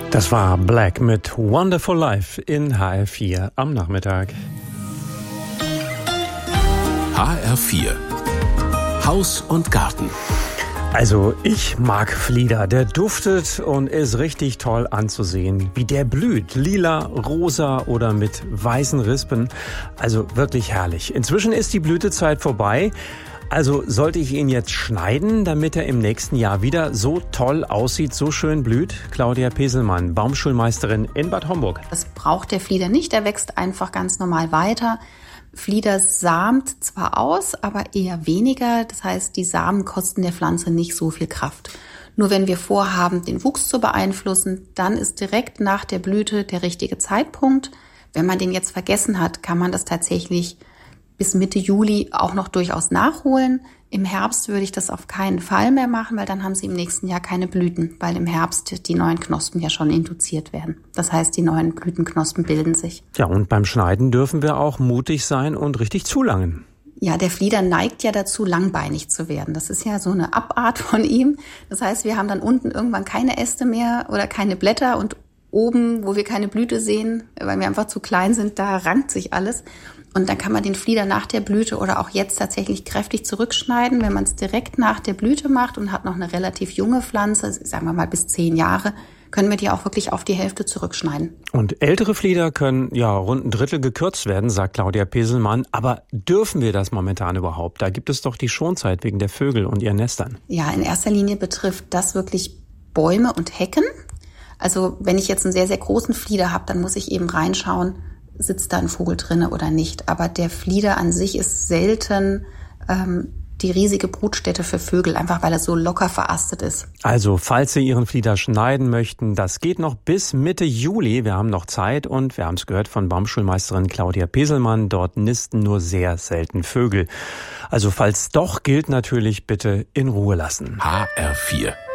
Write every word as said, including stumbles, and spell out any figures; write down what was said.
Das war Black mit Wonderful Life in H R vier am Nachmittag. H R vier Haus und Garten. Also ich mag Flieder, der duftet und ist richtig toll anzusehen, wie der blüht, lila, rosa oder mit weißen Rispen, also wirklich herrlich. Inzwischen ist die Blütezeit vorbei, also sollte ich ihn jetzt schneiden, damit er im nächsten Jahr wieder so toll aussieht, so schön blüht? Claudia Peselmann, Baumschulmeisterin in Bad Homburg. Das braucht der Flieder nicht, er wächst einfach ganz normal weiter. Flieder samt zwar aus, aber eher weniger. Das heißt, die Samen kosten der Pflanze nicht so viel Kraft. Nur wenn wir vorhaben, den Wuchs zu beeinflussen, dann ist direkt nach der Blüte der richtige Zeitpunkt. Wenn man den jetzt vergessen hat, kann man das tatsächlich bis Mitte Juli auch noch durchaus nachholen. Im Herbst würde ich das auf keinen Fall mehr machen, weil dann haben sie im nächsten Jahr keine Blüten, weil im Herbst die neuen Knospen ja schon induziert werden. Das heißt, die neuen Blütenknospen bilden sich. Ja, und beim Schneiden dürfen wir auch mutig sein und richtig zulangen. Ja, der Flieder neigt ja dazu, langbeinig zu werden. Das ist ja so eine Abart von ihm. Das heißt, wir haben dann unten irgendwann keine Äste mehr oder keine Blätter und oben, wo wir keine Blüte sehen, weil wir einfach zu klein sind, da rankt sich alles. Und dann kann man den Flieder nach der Blüte oder auch jetzt tatsächlich kräftig zurückschneiden. Wenn man es direkt nach der Blüte macht und hat noch eine relativ junge Pflanze, sagen wir mal bis zehn Jahre, können wir die auch wirklich auf die Hälfte zurückschneiden. Und ältere Flieder können ja rund ein Drittel gekürzt werden, sagt Claudia Peselmann. Aber dürfen wir das momentan überhaupt? Da gibt es doch die Schonzeit wegen der Vögel und ihren Nestern. Ja, in erster Linie betrifft das wirklich Bäume und Hecken. Also wenn ich jetzt einen sehr, sehr großen Flieder habe, dann muss ich eben reinschauen, sitzt da ein Vogel drinne oder nicht. Aber der Flieder an sich ist selten ähm, die riesige Brutstätte für Vögel, einfach weil er so locker verastet ist. Also, falls Sie Ihren Flieder schneiden möchten, das geht noch bis Mitte Juli. Wir haben noch Zeit und wir haben es gehört von Baumschulmeisterin Claudia Peselmann. Dort nisten nur sehr selten Vögel. Also, falls doch, gilt natürlich bitte in Ruhe lassen. H R vier